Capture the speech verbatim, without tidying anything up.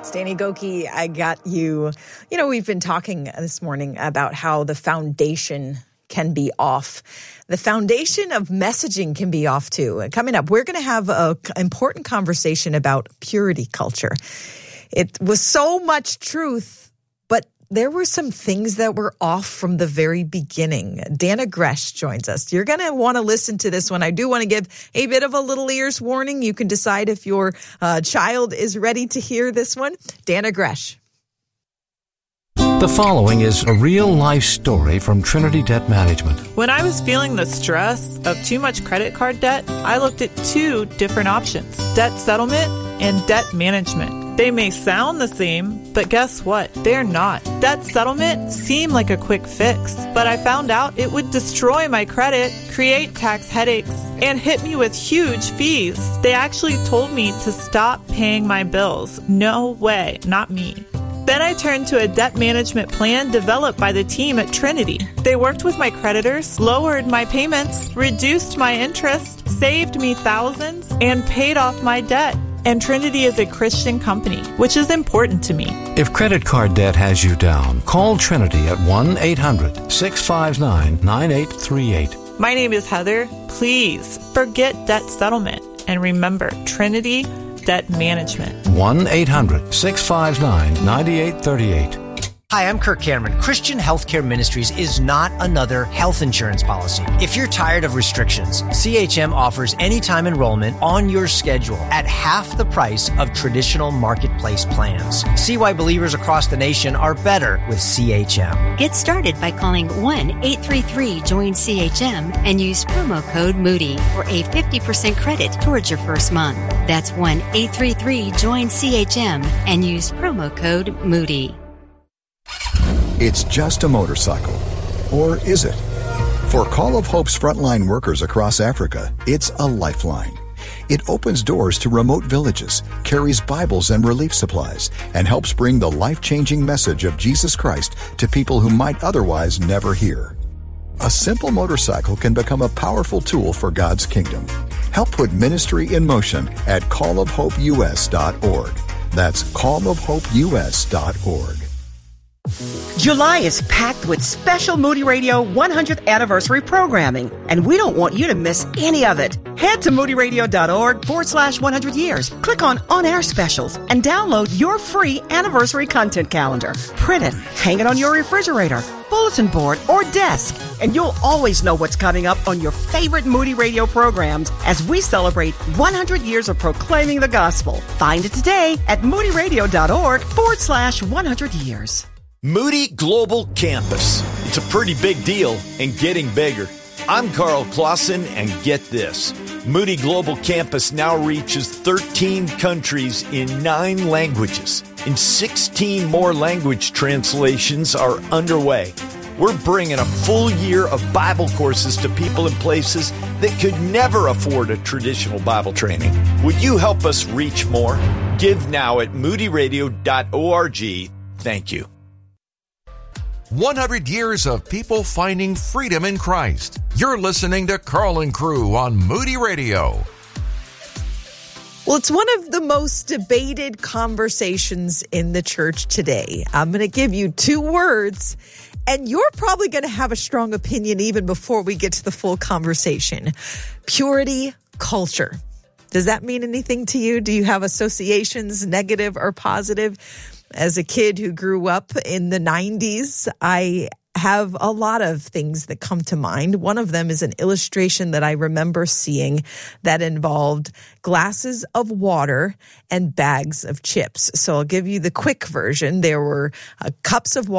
It's Danny Gokey. I got you. You know, we've been talking this morning about how the foundation can be off. The foundation of messaging can be off too. Coming up, we're going to have an important conversation about purity culture. It was so much truth, but there were some things that were off from the very beginning. Dannah Gresh joins us. You're going to want to listen to this one. I do want to give a bit of a little ears warning. You can decide if your uh, child is ready to hear this one. Dannah Gresh. The following is a real-life story from Trinity Debt Management. When I was feeling the stress of too much credit card debt, I looked at two different options: debt settlement and debt management. They may sound the same, but guess what? They're not. Debt settlement seemed like a quick fix, but I found out it would destroy my credit, create tax headaches, and hit me with huge fees. They actually told me to stop paying my bills. No way, not me. Then I turned to a debt management plan developed by the team at Trinity. They worked with my creditors, lowered my payments, reduced my interest, saved me thousands, and paid off my debt. And Trinity is a Christian company, which is important to me. If credit card debt has you down, call Trinity at one eight hundred six five nine nine eight three eight. My name is Heather. Please forget debt settlement and remember Trinity Debt Management. one eight hundred six five nine nine eight three eight. Hi, I'm Kirk Cameron. Christian Healthcare Ministries is not another health insurance policy. If you're tired of restrictions, C H M offers anytime enrollment on your schedule at half the price of traditional marketplace plans. See why believers across the nation are better with C H M. Get started by calling one eight three three join C H M and use promo code Moody for a fifty percent credit towards your first month. That's one eight three three join C H M and use promo code Moody. It's just a motorcycle. Or is it? For Call of Hope's frontline workers across Africa, it's a lifeline. It opens doors to remote villages, carries Bibles and relief supplies, and helps bring the life-changing message of Jesus Christ to people who might otherwise never hear. A simple motorcycle can become a powerful tool for God's kingdom. Help put ministry in motion at call of hope U S dot org. That's call of hope U S dot org. July is packed with special Moody Radio one hundredth anniversary programming, and we don't want you to miss any of it. Head to moody radio dot org forward slash one hundred years. Click on On-Air Specials and download your free anniversary content calendar. Print it, hang it on your refrigerator, bulletin board, or desk, and you'll always know what's coming up on your favorite Moody Radio programs as we celebrate one hundred years of proclaiming the gospel. Find it today at moody radio dot org forward slash one hundred years. Moody Global Campus. It's a pretty big deal and getting bigger. I'm Carl Clausen, and get this. Moody Global Campus now reaches thirteen countries in nine languages, and sixteen more language translations are underway. We're bringing a full year of Bible courses to people in places that could never afford a traditional Bible training. Would you help us reach more? Give now at moody radio dot org. Thank you. one hundred years of people finding freedom in Christ. You're listening to Carl and Crew on Moody Radio. Well, it's one of the most debated conversations in the church today. I'm going to give you two words, and you're probably going to have a strong opinion even before we get to the full conversation. Purity culture. Does that mean anything to you? Do you have associations, negative or positive? As a kid who grew up in the nineties, I have a lot of things that come to mind. One of them is an illustration that I remember seeing that involved glasses of water and bags of chips. So I'll give you the quick version. There were uh, cups of water.